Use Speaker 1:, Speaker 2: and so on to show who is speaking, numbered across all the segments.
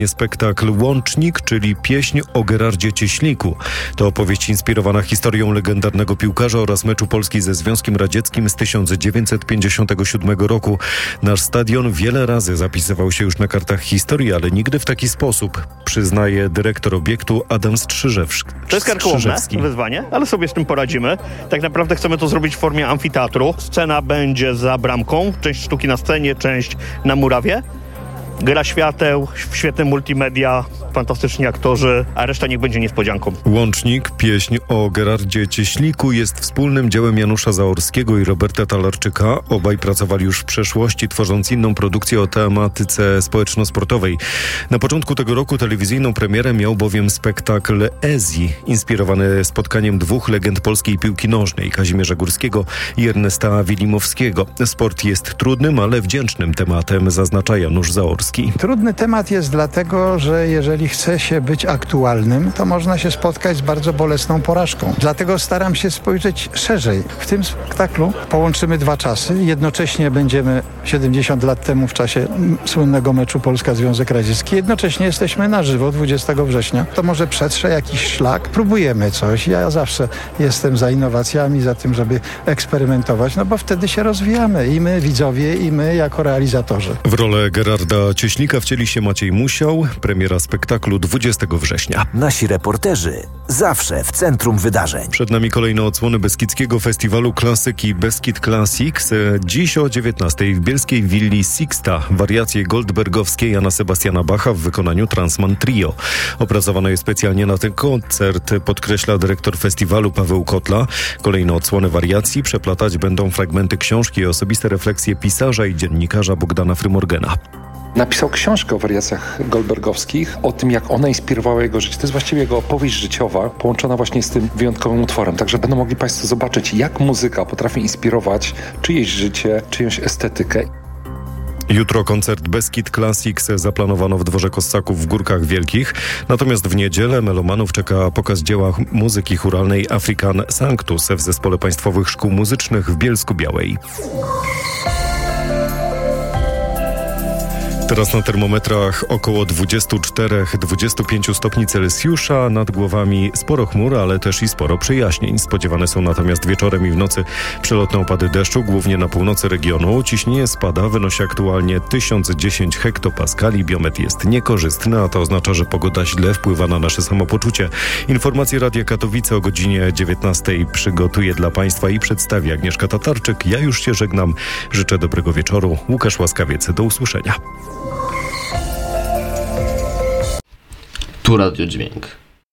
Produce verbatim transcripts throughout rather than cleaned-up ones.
Speaker 1: Spektakl Łącznik, czyli pieśń o Gerardzie Cieśliku. To opowieść inspirowana historią legendarnego piłkarza oraz meczu Polski ze Związkiem Radzieckim z tysiąc dziewięćset pięćdziesiątego siódmego roku. Nasz stadion wiele razy zapisywał się już na kartach historii, ale nigdy w taki sposób, przyznaje dyrektor obiektu Adam Strzyżewski.
Speaker 2: To jest karkołomne wyzwanie, ale sobie z tym poradzimy. Tak naprawdę chcemy to zrobić w formie amfiteatru. Scena będzie za bramką, część sztuki na scenie, część na murawie. Gra świateł, świetne multimedia, fantastyczni aktorzy, a reszta niech będzie niespodzianką.
Speaker 1: Łącznik, pieśń o Gerardzie Cieśliku jest wspólnym dziełem Janusza Zaorskiego i Roberta Talarczyka. Obaj pracowali już w przeszłości, tworząc inną produkcję o tematyce społeczno-sportowej. Na początku tego roku telewizyjną premierę miał bowiem spektakl Ezji, inspirowany spotkaniem dwóch legend polskiej piłki nożnej, Kazimierza Górskiego i Ernesta Wilimowskiego. Sport jest trudnym, ale wdzięcznym tematem, zaznacza Janusz Zaorski.
Speaker 3: Trudny temat jest dlatego, że jeżeli chce się być aktualnym, to można się spotkać z bardzo bolesną porażką. Dlatego staram się spojrzeć szerzej. W tym spektaklu połączymy dwa czasy. Jednocześnie będziemy siedemdziesiąt lat temu w czasie słynnego meczu Polska-Związek Radziecki. Jednocześnie jesteśmy na żywo dwudziestego września. To może przetrze jakiś szlak. Próbujemy coś. Ja zawsze jestem za innowacjami, za tym, żeby eksperymentować, no bo wtedy się rozwijamy. I my, widzowie, i my jako realizatorzy.
Speaker 1: W rolę Gerarda Cieślika wcieli się Maciej Musiał. Premiera spektaklu dwudziestego września.
Speaker 4: Nasi reporterzy zawsze w centrum wydarzeń.
Speaker 1: Przed nami kolejne odsłony Beskidzkiego Festiwalu Klasyki Beskid Classics. Dziś o dziewiętnastej w bielskiej willi Sixta wariacje goldbergowskie Jana Sebastiana Bacha w wykonaniu Transman Trio. Opracowane jest specjalnie na ten koncert, podkreśla dyrektor festiwalu Paweł Kotla. Kolejne odsłony wariacji przeplatać będą fragmenty książki i osobiste refleksje pisarza i dziennikarza Bogdana Frymorgena.
Speaker 5: Napisał książkę o wariacjach goldbergowskich, o tym, jak ona inspirowała jego życie. To jest właściwie jego opowieść życiowa, połączona właśnie z tym wyjątkowym utworem. Także będą mogli Państwo zobaczyć, jak muzyka potrafi inspirować czyjeś życie, czyjąś estetykę.
Speaker 1: Jutro koncert Beskid Classics zaplanowano w Dworze Kossaków w Górkach Wielkich. Natomiast w niedzielę melomanów czeka pokaz dzieła muzyki chóralnej African Sanctus w Zespole Państwowych Szkół Muzycznych w Bielsku-Białej. Teraz na termometrach około dwadzieścia cztery do dwudziestu pięciu stopni Celsjusza. Nad głowami sporo chmur, ale też i sporo przejaśnień. Spodziewane są natomiast wieczorem i w nocy przelotne opady deszczu, głównie na północy regionu. Ciśnienie spada, wynosi aktualnie tysiąc dziesięć hektopaskali. Biometr jest niekorzystny, a to oznacza, że pogoda źle wpływa na nasze samopoczucie. Informacje Radia Katowice o godzinie dziewiętnastej przygotuje dla Państwa i przedstawi Agnieszka Tatarczyk. Ja już się żegnam. Życzę dobrego wieczoru. Łukasz Łaskawiec. Do usłyszenia.
Speaker 6: Tu Radio Dźwięk.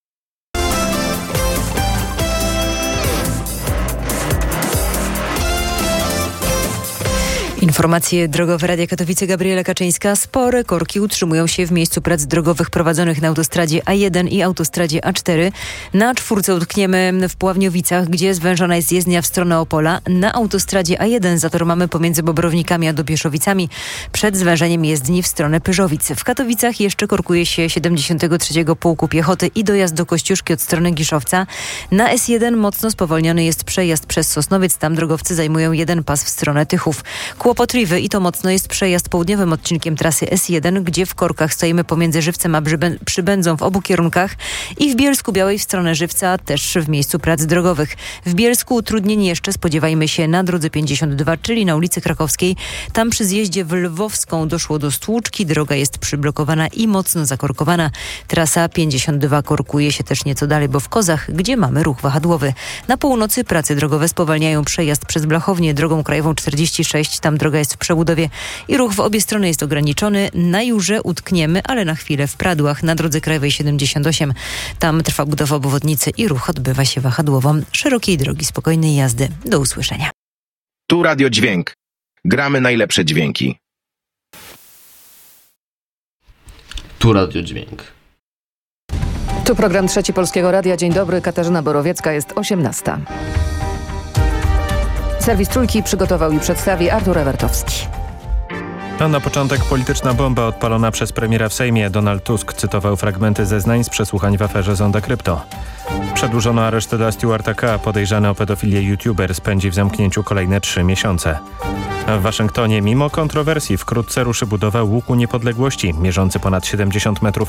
Speaker 7: Informacje drogowe Radia Katowice, Gabriela Kaczyńska. Spore korki utrzymują się w miejscu prac drogowych prowadzonych na autostradzie A jeden i autostradzie A cztery. Na czwórce utkniemy w Puławniowicach, gdzie zwężona jest jezdnia w stronę Opola. Na autostradzie A jeden zator mamy pomiędzy Bobrownikami a Dopieszowicami przed zwężeniem jezdni w stronę Pyrzowic. W Katowicach jeszcze korkuje się siedemdziesiątego trzeciego Pułku Piechoty i dojazd do Kościuszki od strony Giszowca. Na S jeden mocno spowolniony jest przejazd przez Sosnowiec. Tam drogowcy zajmują jeden pas w stronę Tychów. Kłopotliwy i to mocno jest przejazd południowym odcinkiem trasy S jeden, gdzie w korkach stoimy pomiędzy Żywcem a Przybędzą w obu kierunkach i w Bielsku-Białej w stronę Żywca, też w miejscu prac drogowych. W Bielsku utrudnień jeszcze spodziewajmy się na drodze pięćdziesiąt dwa, czyli na ulicy Krakowskiej. Tam przy zjeździe w Lwowską doszło do stłuczki, droga jest przyblokowana i mocno zakorkowana. Trasa pięćdziesiąt dwa korkuje się też nieco dalej, bo w Kozach, gdzie mamy ruch wahadłowy. Na północy prace drogowe spowalniają przejazd przez Blachownię drogą krajową czterdzieści sześć, tam droga jest w przebudowie i ruch w obie strony jest ograniczony. Na Jurze utkniemy, ale na chwilę w Pradłach na drodze krajowej siedemdziesiąt osiem. Tam trwa budowa obwodnicy i ruch odbywa się wahadłowo. Szerokiej drogi, spokojnej jazdy. Do usłyszenia.
Speaker 8: Tu Radio Dźwięk. Gramy najlepsze dźwięki.
Speaker 6: Tu Radio Dźwięk.
Speaker 9: Tu program Trzeci Polskiego Radia. Dzień dobry, Katarzyna Borowiecka, jest osiemnasta. Serwis Trójki przygotował i przedstawi Artur Ewertowski.
Speaker 10: A na początek polityczna bomba odpalona przez premiera w Sejmie. Donald Tusk cytował fragmenty zeznań z przesłuchań w aferze Zonda Krypto. Przedłużono areszt dla Stuarta K. Podejrzany o pedofilię youtuber spędzi w zamknięciu kolejne trzy miesiące. W Waszyngtonie mimo kontrowersji wkrótce ruszy budowa łuku niepodległości, mierzący ponad siedemdziesiąt metrów